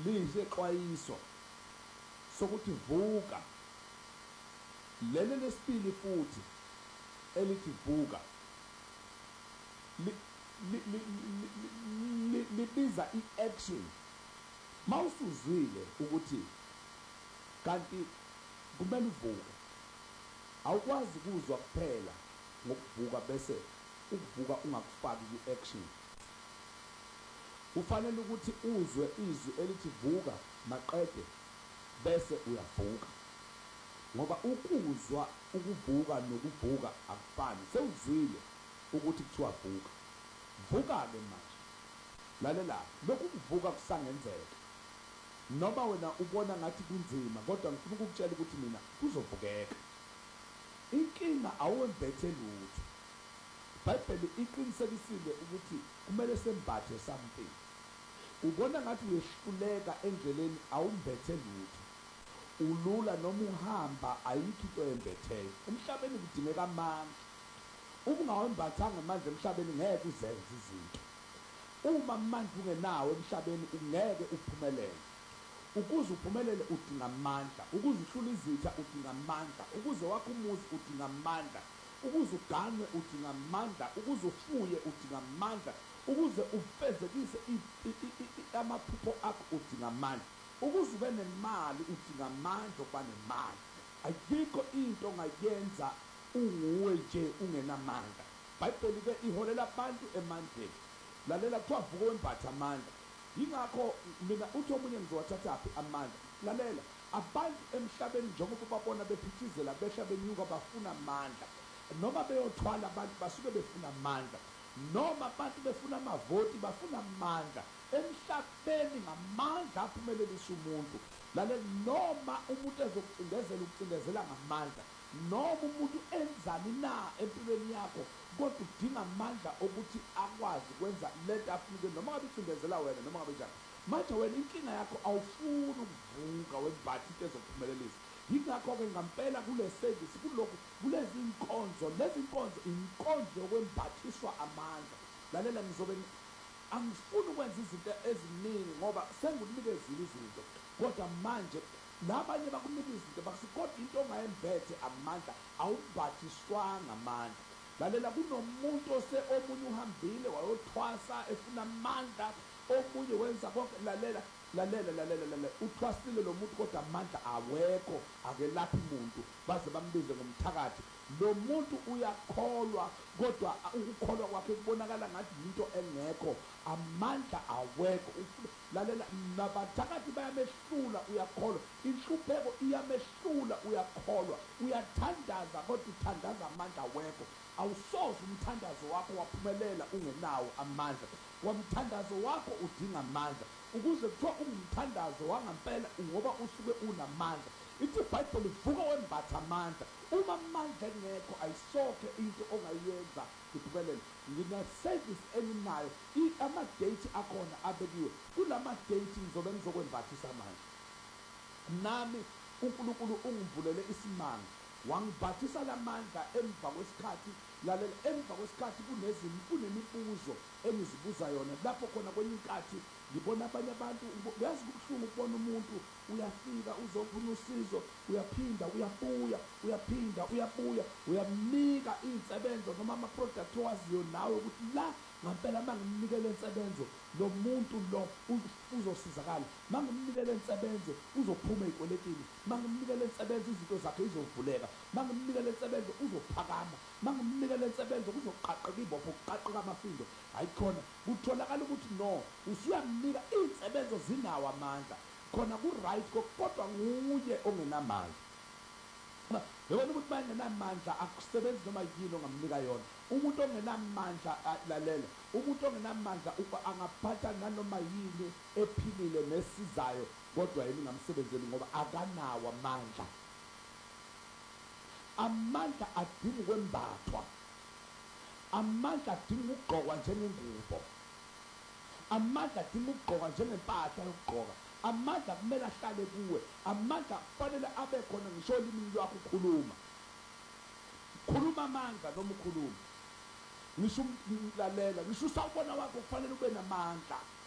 lishe xwayiso sokuthi vuka. Leli lesibili futhi elithi vuka libiza i-action. Mawusuzwile ukuthi kanti kumele uvuke, awukwazi ukuzwa kuphela ngokuvuka bese ukuvuka ungakufaki ku-action. Ufanele ukuthi uzwe izwi elithi vuka maqede bese uyavuka, ngoba ukuzwa ukuvuka nokuvuka akufani. Sewuzwile ukuthi kuthiwa vuka, vuka-ke manje. Lalela, lokhu kuvuka kusangenzeka noma wena ubona ngathi kunzima, kodwa ngifuna ukukutshela ukuthi mina kuzovukeka. Inkinga awembethe lutho. iBhayibheli iqinisekisile ukuthi kumele sembathe something. Ubona ngathi uyehluleka endleleni, awumbethe lutho. Ulula noma uhamba, ayikho into embetheyo. Emhlabeni kudingeka amandla. Uma ungawembathanga amandla emhlabeni ngeke uzenze izinto. Uma amandla ungenawo emhlabeni ungeke uphumelele. Ukuze uphumelele udinga amandla, ukuze uhlule izitha udinga amandla, ukuze wakhe umuzi udinga amandla, ukuze uganwe udinga amandla, ukuze ufuye udinga amandla, ukuze ufezekise amaphupho akho udinga amandla, ukuze ube nemali udinga amandla okuba nemali. Ayikho into ongayenza unguwe nje ungenamandla. iBhayibheli ke iholela abantu emandleni. Lalela, kuthiwa vuka wembatha amandla. Yingakho mina uthi omunye ngizowathathaphi amandla. Lalela, abantu emhlabeni njengoba babona bephithizela behla benyuka bafuna amandla, noma beyothwala abantu basuke befuna amandla, noma abantu befuna amavoti bafuna amandla. Emhlabeni ngamandla aphumelelisa umuntu. Lalela, noma umuntu ezokucindezela ukucindezela ngamandla, noma umuntu enzani na empilweni yakho, kodwa udinga amandla ukuthi akwazi ukwenza lento afuna, noma ngabe ucindezela wena noma ngabe njani. Manje wena inkinga yakho awufuni ukuvuka wembathe into ezokuphumelelisa. Yingakho-ke ngampela kule service kulokhu kulezi nkonzo, lezi nkonzo inkonzo yokwembathiswa amandla. Lalela, angifuni ukwenza izinto eziningi ngoba sengikunikezile izinto, kodwa manje labanye bakunika izinto kodwa into ongayembethe amandla, awubathiswanga amandla. Lalela, kunomuntu omunye uhambile wayothwasa efuna amandla, omunye wenza konke. Lalela, uthwasile lo muntu kodwa amandla awekho, akelaphi umuntu, baze bambize ngomthakathi. Lo muntu uyakholwa kodwa ukukholwa kwakhe kubonakala ngathi into engekho, amandla awekho. Lalela, nabathakathi bayamehlula, uyakholwa. Inhlupheko iyamehlula, uyakholwa. Uyathandaza kodwa uthandaza amandla awekho. Awusoze umthandazo wakho waphumelela ungenawo amandla. Wamthandazo wakho udinga amandla. Ukuze kuthiwa ungumthandazo wangampela ngoba usuke unamandla. Ithi iBhayibheli vuka wembatha amandla. Uma amandla engekho ayisokhe into ongayenza iphumelele. Ngina-service enginayo, ama-date akhona abekiwe. Kulama-date ngizobe ngizokwembathisa amandla. Nami uNkulunkulu ungivulele isimanga, wangibhathisa lamandla emva kwesikhathi. Lalela, emva kwesikhathi kunemibuzo engizibuza yona, lapho khona kwenye inkathi ngibona abanye abantu. Uyazi kubuhlungu ukubona umuntu uyafika uzofuna usizo, uyaphinda uyabuya, uyaphinda uyabuya, uyamnika iy'nsebenzo noma ama-product owaziyo nawe ukuthi la ngampela mangimnikele insebenzo lo muntu lo uzosizakala, mangimnikele insebenzo uzophuma ey'kweletini, mangimnikele insebenzo izinto zakhe izovuleka, mangimnikele insebenzo uzophakama, mangimnikele insebenzo kuzoqaqeka ibopho, kuqaqeka amafindo. Hayi khona kutholakala ukuthi no, usuyamnika iy'nsebenzo zinawo amandla, khona ku-right, kodwa nguye ongenamandla. Yabona ukuthi uma engenamandla akusebenzi noma yini ongamnika yona. Umuntu ongenamandla, lalela, umuntu ongenamandla angaphatha nanoma yini ephilile nesizayo, kodwa yena ingamsebenzeli ngoba akanawo amandla. Amandla adinga ukwembathwa, amandla adinga ukugqokwa njengengubo, amandla adinga ukugqokwa njengempahla yokugqoka. Amandla kumele ahlale kuwe, amandla kufanele abe khona ngisho olimini lwakho ukhuluma. Khuluma amandla noma ukhuluma. Ngisho umlalela, ngisho usawubona wakho kufanele ube namandla.